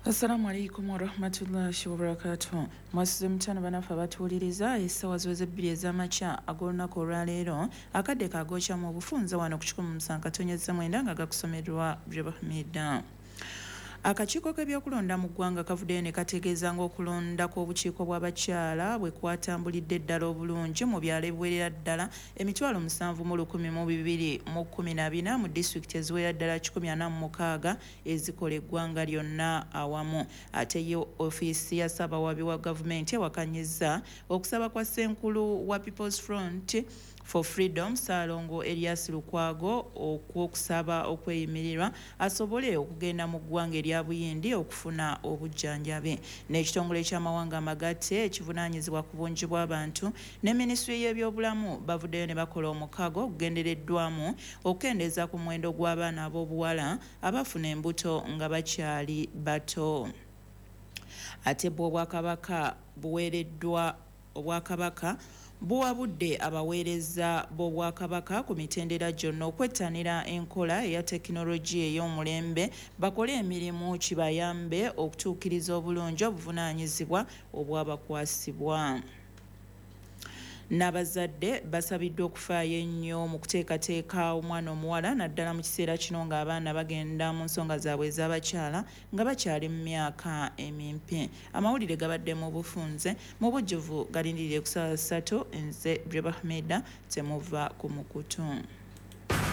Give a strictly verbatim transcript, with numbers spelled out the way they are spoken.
Assalamu alaikum wa rahmatullahi wa barakatuh. Mwasize mchana banafa batuuliriza essawa ziweze bbiri ez'amakya ag'olunaku olwaleero akadde kaagokya mu bufunze wano ku kikumi musanvu katonnyeza mwenda nga gakusomerwa Brabahmida. Akakiiko k'ebyokulonda mu ggwanga kavuddeyo ne kategeeza ng'okulonda kw'obukiiko bw'abakyala bwe kwatambulidde ddala obulungi mu byalo ebiwerera ddala emitwalo musanvu mu lukumi mu bibiri mu kkumi na bina mu disitulikiti eziwerera ddala kikumi ana mu mukaaga ezikola eggwanga lyonna awamu. Ate ye ofiisi ya Ssaabawaabi wa gavumenti ewakanyizza okusaba kwa Ssenkulu wa People's Front for Freedom Ssaalongo Erias Lukwago okwokusaba okweyimirirwa asobole okugenda mu ggwanga erya Buyindi okufuna obujjanjabi. N'ekitongole ky'amawanga amagatte ekivunaanyizibwa ku bungi bw'abantu ne minisitule y'ebyobulamu bavuddeyo ne bakola omukago ogugendereddwamu okukendeeza ku muwendo gw'abaana ab'obuwala abafuna embuto nga bakyali bato. Ate bwo Obwakabaka buweereddwa Obwakabaka buwabudde abaweereza b'Obwakabaka ku mitendera gyonna okwettanira enkola eya tekinologiya ey'omulembe bakole emirimu kibayambe okutuukiriza obulungi obuvunaanyizibwa obwabakwasibwa. N'abazadde basabiddwa okufaayo ennyo mu kuteekateeka omwana omuwala naddala mu kiseera kino ng'abaana bagenda mu nsonga zaabwe ez'abakyala nga bakyali mu myaka emimpi. Amawulire gabadde mu bufunze mu bujjuvu galindirire ku ssaawa ssatu nze Brabahmida temuva ku mukutu.